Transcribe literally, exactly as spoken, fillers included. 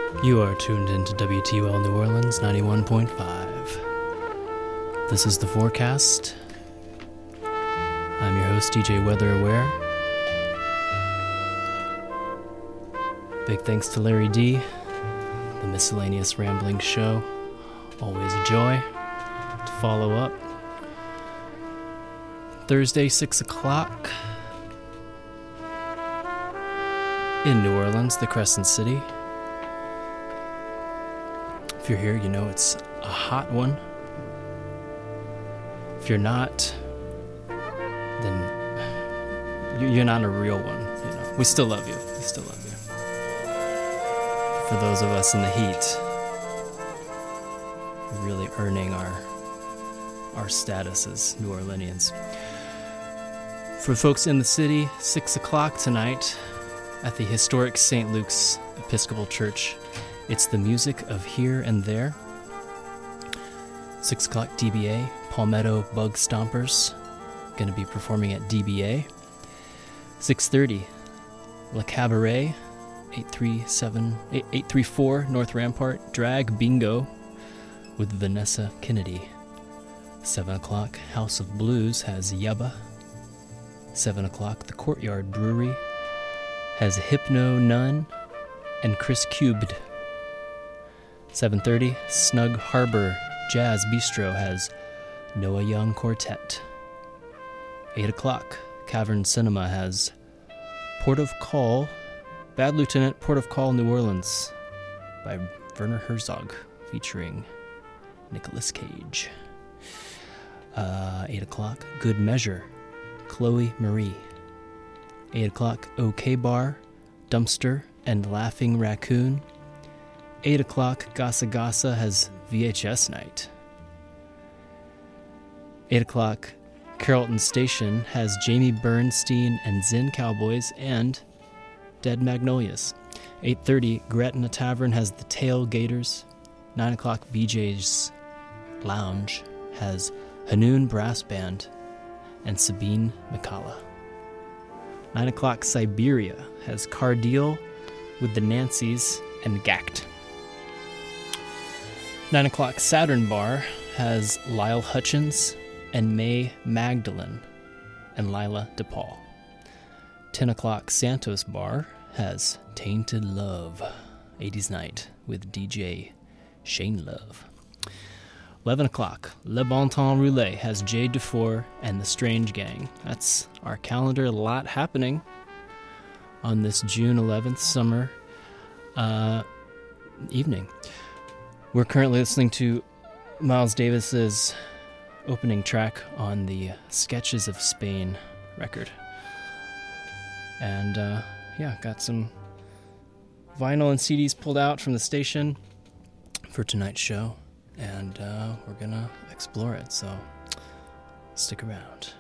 You are tuned into W T U L New Orleans ninety-one point five. This is the forecast. I'm your host, D J Weather Aware. Big thanks to Larry D, the miscellaneous rambling show. Always a joy to follow up. Thursday, six o'clock. In New Orleans, the Crescent City. If you're here, you know it's a hot one. If you're not, then you're not a real one. You know, we still love you. We still love you. For those of us in the heat, really earning our our status as New Orleanians. For folks in the city, six o'clock tonight at the historic Saint Luke's Episcopal Church. It's the music of Here and There. six o'clock D B A, Palmetto Bug Stompers, going to be performing at D B A. six thirty, Le Cabaret, eight three seven, eight three four North Rampart, Drag Bingo with Vanessa Kennedy. seven o'clock, House of Blues has Yubba. seven o'clock, the Courtyard Brewery has Hypno Nun and Chris Cubed. seven thirty, Snug Harbor Jazz Bistro has Noah Young Quartet. eight o'clock, Cavern Cinema has Port of Call, Bad Lieutenant, Port of Call, New Orleans by Werner Herzog featuring Nicolas Cage. Uh, eight o'clock, Good Measure, Chloe Marie. eight o'clock, OK Bar, Dumpster and Laughing Raccoon. eight o'clock, Gasa Gasa has V H S night. eight o'clock, Carrollton Station has Jamie Bernstein and Zen Cowboys and Dead Magnolias. eight thirty, Gretna Tavern has the Tailgaters. nine o'clock, B J's Lounge has Hanoun Brass Band and Sabine McCalla. nine o'clock, Siberia has Cardeal with the Nancys and Gact. nine o'clock, Saturn Bar has Lyle Hutchins and May Magdalene and Lila DePaul. ten o'clock, Santos Bar has Tainted Love, eighties Night with D J Shane Love. eleven o'clock, Le Bon Temps Roulette has Jay Dufour and the Strange Gang. That's our calendar. A lot happening on this June eleventh summer uh, evening. We're currently listening to Miles Davis's opening track on the Sketches of Spain record. And uh, yeah, got some vinyl and C Ds pulled out from the station for tonight's show. And uh, we're going to explore it, so stick around.